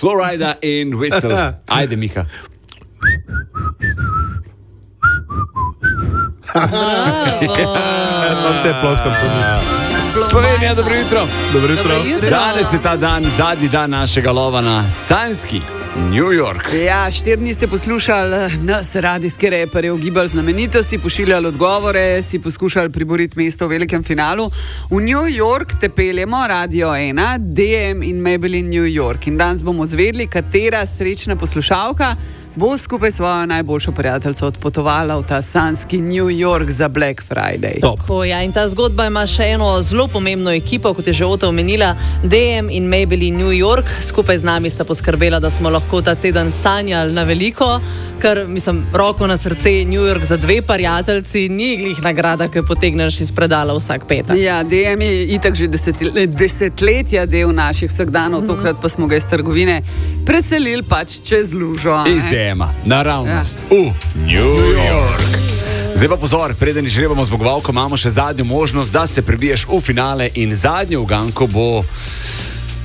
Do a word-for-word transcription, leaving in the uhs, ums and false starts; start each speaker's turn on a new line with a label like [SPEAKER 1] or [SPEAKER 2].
[SPEAKER 1] Florida in Whistle. Ajde, Miha.
[SPEAKER 2] Ja, sam se je ploskal.
[SPEAKER 1] Slovenija, dobro jutro.
[SPEAKER 2] Dobro jutro.
[SPEAKER 3] Dobro jutro.
[SPEAKER 1] Danes je ta dan, zadnji dan našega lova na sanjski New York.
[SPEAKER 3] Ja, štiri dni ste poslušali nas, radijske reperje, ugibali znamenitosti, pošiljali odgovore, si poskušali priboriti mesto v velikem finalu. V New York te peljemo, Radio ena, D M in Maybelline New York. In danes bomo zvedli, katera srečna poslušalka bo skupaj svojo najboljšo prijateljico odpotovala v ta sanjski New York za Black Friday.
[SPEAKER 2] Top.
[SPEAKER 4] Ja, in ta zgodba ima še eno zelo pomembno ekipo, kot je že Ota omenila, D M in Maybelline New York. Skupaj z nami sta poskrbela, da smo lahko ta teden sanjali na veliko, ker, mislim, roko na srce, New York za dve prijateljci ni glih nagrada, ki jo potegneš iz predala vsak petek.
[SPEAKER 3] Ja, D M je itak že desetle, desetletja del naših vsakdanov, mm-hmm. tokrat pa smo ga iz trgovine preselili pač čez lužo.
[SPEAKER 1] Iz D M-a, naravnost, ja. v New York. Zdaj pa pozor, preden žrebamo zmagovalko, imamo še zadnjo možnost, da se prebiješ v finale in zadnjo uganko bo